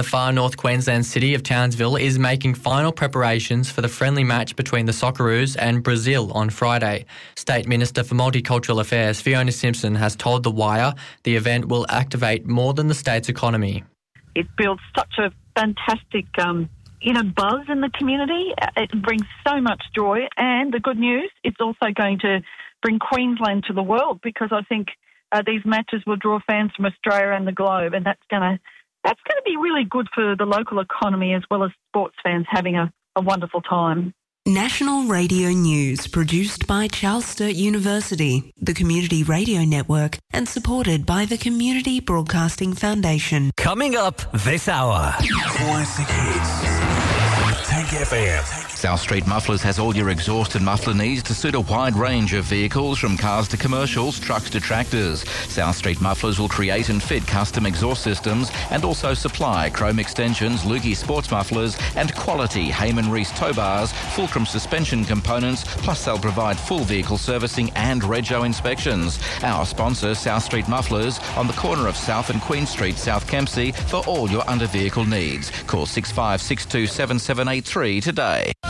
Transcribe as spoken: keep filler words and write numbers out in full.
the far north Queensland city of Townsville is making final preparations for the friendly match between the Socceroos and Brazil on Friday. State Minister for Multicultural Affairs Fiona Simpson has told The Wire the event will activate more than the state's economy. It builds such a fantastic um, you know, buzz in the community. It brings so much joy, and the good news, it's also going to bring Queensland to the world, because I think uh, these matches will draw fans from Australia and the globe, and that's going to That's going to be really good for the local economy as well as sports fans having a, a wonderful time. National Radio News, produced by Charles Sturt University, the Community Radio Network, and supported by the Community Broadcasting Foundation. Coming up this hour. Classic hits. Tank F M. South Street Mufflers has all your exhaust and muffler needs to suit a wide range of vehicles, from cars to commercials, trucks to tractors. South Street Mufflers will create and fit custom exhaust systems and also supply chrome extensions, Lukey sports mufflers and quality Heyman Reese tow bars, Fulcrum suspension components, plus they'll provide full vehicle servicing and rego inspections. Our sponsor, South Street Mufflers, on the corner of South and Queen Street, South Kempsey, for all your under vehicle needs. Call six five six two seven seven eight three today.